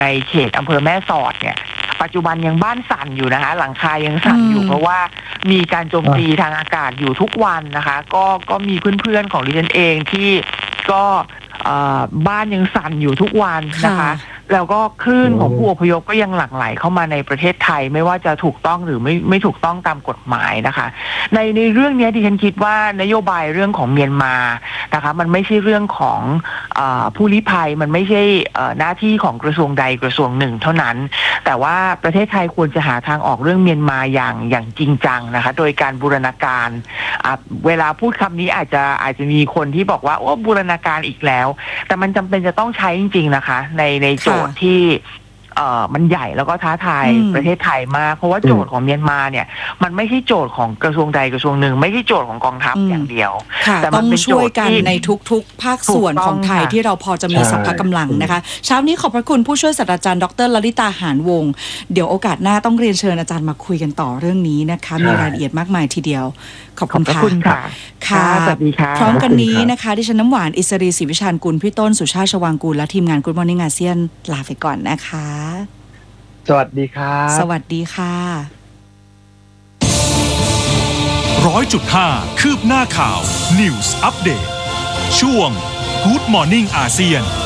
ในเขตอำเภอแม่สอดเนี่ยปัจจุบันยังบ้านสั่นอยู่นะคะหลังคายังสั่นอยู่เพราะว่ามีการโจมตีทางอากาศอยู่ทุกวันนะคะก็มีเพื่อนๆของดิฉันเองที่ก็บ้านยังสั่นอยู่ทุกวันนะคะแล้วก็คลื่นของผู้อพยพก็ยังหลั่งไหลเข้ามาในประเทศไทยไม่ว่าจะถูกต้องหรือไม่ถูกต้องตามกฎหมายนะคะในเรื่องนี้ดิฉันคิดว่านโยบายเรื่องของเมียนมานะคะมันไม่ใช่เรื่องของผู้ลี้ภัยมันไม่ใช่หน้าที่ของกระทรวงใดกระทรวงหนึ่งเท่านั้นแต่ว่าประเทศไทยควรจะหาทางออกเรื่องเมียนมาอย่างจริงจังนะคะโดยการบูรณาการเวลาพูดคำนี้อาจจะมีคนที่บอกว่าโอ้บูรณาการอีกแล้วแต่มันจำเป็นจะต้องใช้จริงๆนะคะในโจทย์ที่มันใหญ่แล้วก็ท้าทายประเทศไทยมากเพราะว่าโจทย์ของเมียนมาเนี่ยมันไม่ใช่โจทย์ของกระทรวงใดกระทรวงหนึ่งไม่ใช่โจทย์ของกองทัพอย่างเดียวแต่มันเป็นโจทย์ที่ในทุกๆภาคส่วนของไทยที่เราพอจะมีสัพพะกำลังนะคะเช้านี้ขอบพระคุณผู้ช่วยศาสตราจารย์ดร.ลลิตาหานวงศ์เดี๋ยวโอกาสหน้าต้องเรียนเชิญอาจารย์มาคุยกันต่อเรื่องนี้นะคะมีรายละเอียดมากมายทีเดียวขอบคุณค่ะค่ะสวัสดีค่ะพร้อมกันนี้นะคะดิฉันน้ำหวานอิสรีศรีวิชาญกุลพี่ต้นสุชาติชวางกูลและทีมงาน Good Morning อาเซียนลาไปก่อนนะคะสวัสดีครับสวัสดีค่ะ 100.5 คืบหน้าข่าว News Update ช่วง Good Morning อาเซียน